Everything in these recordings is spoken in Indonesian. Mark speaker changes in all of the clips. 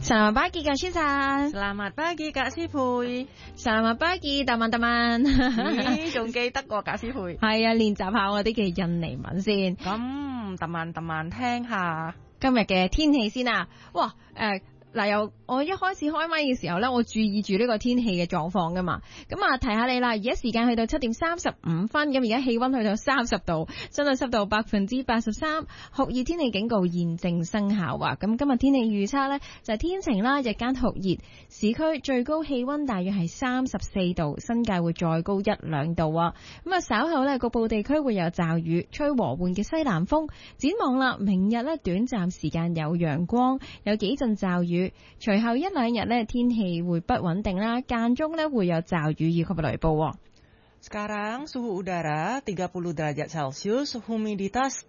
Speaker 1: Selamat pagi Kak Susan.
Speaker 2: Selamat pagi Kak Sipuy.
Speaker 1: Selamat pagi teman-teman。
Speaker 2: 咦，仲記得我Kak Sipuy？
Speaker 1: 係啊，練習下我啲嘅印尼文先。
Speaker 2: 咁teman-teman聽下
Speaker 1: 今日嘅天氣先啊。哇，由我一開始開咪嘅時候呢，我注意住呢個天氣嘅狀況噶嘛。咁啊，提下你啦，而家時間去到7點35分，咁而家氣溫去到30度，相對濕度83%，酷熱天氣警告現正生效啊。咁今日天氣預測呢，就係天晴啦，日間酷熱，市區最高氣溫大約係34度，新界會再高1-2度啊。咁啊，稍後呢，局部地區會有驟雨，吹和緩嘅西南風。展望啦，明日呢，短暫時間有陽光，有幾陣驟雨，隨後1-2日呢，天氣會不穩定啦，間中呢會有驟雨以及雷暴。
Speaker 2: Sekarang suhu udara 30 derajat Celcius, humiditas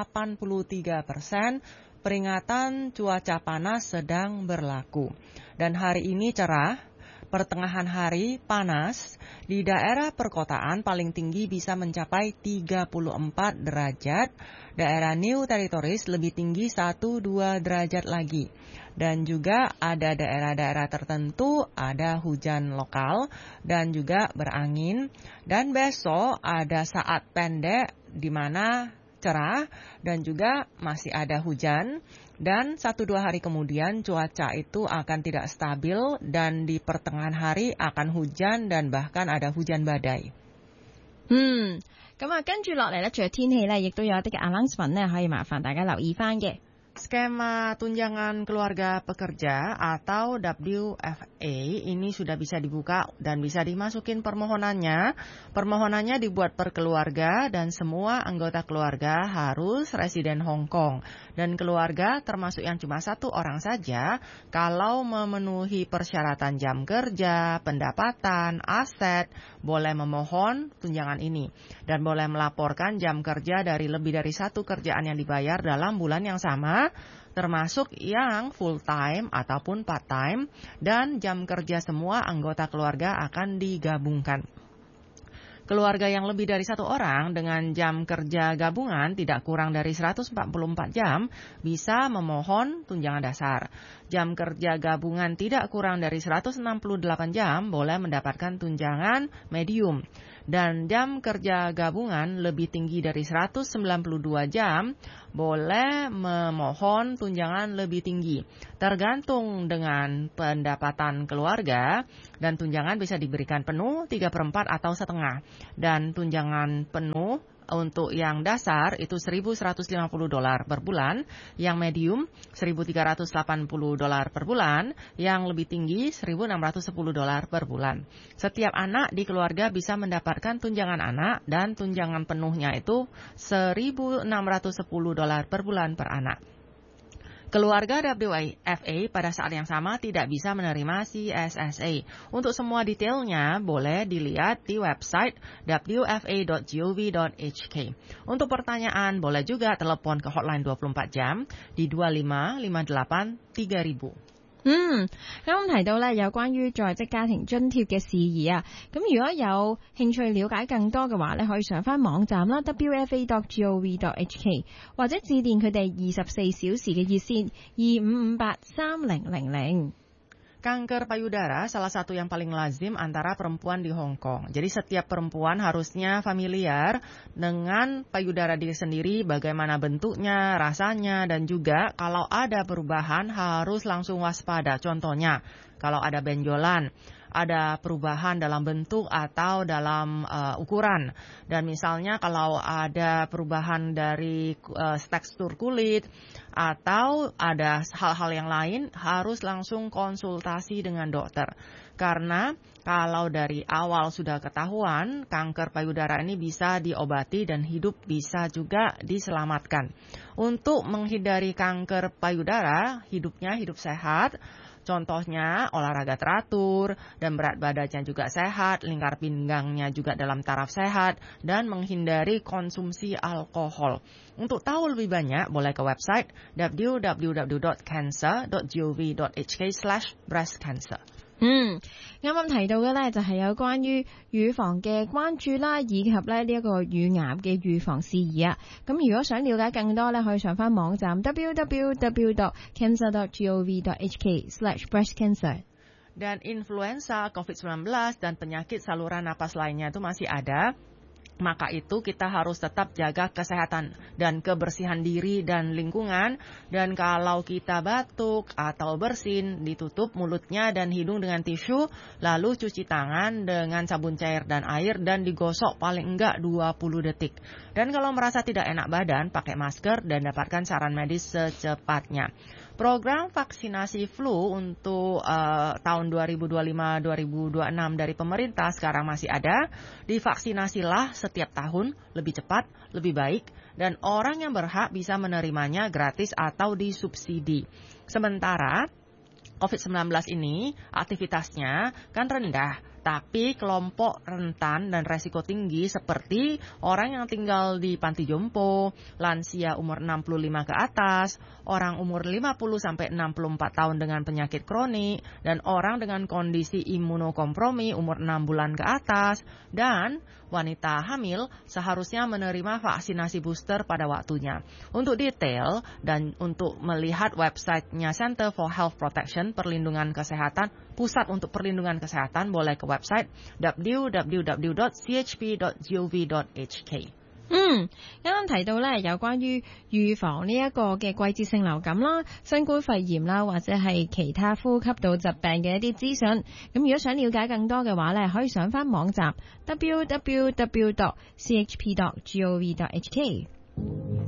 Speaker 2: 83%, peringatan cuaca panas sedang berlaku. Dan hari ini cerah, pertengahan hari panas, di daerah perkotaan paling tinggi bisa mencapai 34 derajat, daerah New Territories lebih tinggi 1-2 derajat lagi. Dan juga ada daerah-daerah tertentu ada hujan lokal dan juga berangin. Dan besok ada saat pendek di mana cerah dan juga masih ada hujan. Dan 1-2 hari kemudian cuaca itu akan tidak stabil dan di pertengahan hari akan hujan dan bahkan ada hujan badai.
Speaker 1: 咁啊，跟住落嚟呢，仲有天氣呢，亦都有一啲嘅 announcement 呢，可以麻煩大家留意翻嘅。
Speaker 2: Skema tunjangan keluarga pekerja atau WFA ini sudah bisa dibuka dan bisa dimasukin permohonannya. Permohonannya dibuat per keluarga dan semua anggota keluarga harus residen Hong Kong. Dan keluarga termasuk yang cuma satu orang saja kalau memenuhi persyaratan jam kerja, pendapatan, aset, boleh memohon tunjangan ini. Dan boleh melaporkan jam kerja dari lebih dari satu kerjaan yang dibayar dalam bulan yang sama, termasuk yang full time ataupun part time, dan jam kerja semua anggota keluarga akan digabungkan. Keluarga yang lebih dari satu orang dengan jam kerja gabungan tidak kurang dari 144 jam bisa memohon tunjangan dasar. Jam kerja gabungan tidak kurang dari 168 jam boleh mendapatkan tunjangan medium. Dan jam kerja gabungan lebih tinggi dari 192 jam boleh memohon tunjangan lebih tinggi. Tergantung dengan pendapatan keluarga, dan tunjangan bisa diberikan penuh, 3/4 atau setengah. Dan tunjangan penuh untuk yang dasar itu $1.150 per bulan, yang medium $1.380 per bulan, yang lebih tinggi $1.610 per bulan. Setiap anak di keluarga bisa mendapatkan tunjangan anak, dan tunjangan penuhnya itu $1.610 per bulan per anak. Keluarga WFA pada saat yang sama tidak bisa menerima CSSA. Untuk semua detailnya boleh dilihat di website wfa.gov.hk. Untuk pertanyaan boleh juga telepon ke hotline 24 jam di 2558 3000。
Speaker 1: 啱啱提到咧有關於在職家庭津貼嘅事宜啊，咁如果有興趣了解更多嘅話咧，可以上翻網站啦 wfa.gov.hk 或者致電佢哋24小時嘅熱線25583000。
Speaker 2: Kanker payudara salah satu yang paling lazim antara perempuan di Hong Kong. Jadi setiap perempuan harusnya familiar dengan payudara diri sendiri, bagaimana bentuknya, rasanya, dan juga kalau ada perubahan harus langsung waspada. Contohnya, kalau ada benjolan, ada perubahan dalam bentuk atau dalam ukuran. Dan misalnya kalau ada perubahan dari tekstur kulit atau ada hal-hal yang lain, harus langsung konsultasi dengan dokter. Karena kalau dari awal sudah ketahuan, kanker payudara ini bisa diobati dan hidup bisa juga diselamatkan. Untuk menghindari kanker payudara, hidupnya hidup sehat. Contohnya olahraga teratur dan berat badannya juga sehat, lingkar pinggangnya juga dalam taraf sehat, dan menghindari konsumsi alkohol. Untuk tahu lebih banyak boleh ke website www.cancer.gov.hk/breastcancer.
Speaker 1: 啱啱提到嘅呢，就係有關於乳房嘅關注啦，以及咧呢一個乳癌嘅預防事宜啊。咁如果想了解更多呢，可以上翻網站 www.cancer.gov.hk/breastcancer。
Speaker 2: Dan influenza, COVID-19, dan penyakit saluran napas lainnya itu masih ada. Maka itu kita harus tetap jaga kesehatan dan kebersihan diri dan lingkungan. Dan kalau kita batuk atau bersin, ditutup mulutnya dan hidung dengan tisu, lalu cuci tangan dengan sabun cair dan air dan digosok paling enggak 20 detik. Dan kalau merasa tidak enak badan, pakai masker dan dapatkan saran medis secepatnya. Program vaksinasi flu untuk tahun 2025-2026 dari pemerintah sekarang masih ada. Divaksinasilah setiap tahun, lebih cepat, lebih baik, dan orang yang berhak bisa menerimanya gratis atau disubsidi. Sementara COVID-19 ini aktivitasnya kan rendah, tapi kelompok rentan dan resiko tinggi seperti orang yang tinggal di panti jompo, lansia umur 65 ke atas, orang umur 50 sampai 64 tahun dengan penyakit kronik, dan orang dengan kondisi imunokompromi umur 6 bulan ke atas, dan wanita hamil seharusnya menerima vaksinasi booster pada waktunya. Untuk detail dan untuk melihat websitenya Center for Health Protection, perlindungan kesehatan, Pusat untuk Perlindungan Kesehatan, boleh ke website www.chp.gov.hk。
Speaker 1: 啱啱提到咧，有關於預防呢一個嘅季節性流感啦、新冠肺炎啦，或者係其他呼吸道疾病嘅一啲資訊。咁如果想了解更多嘅話咧，可以上翻網站 www.chp.gov.hk。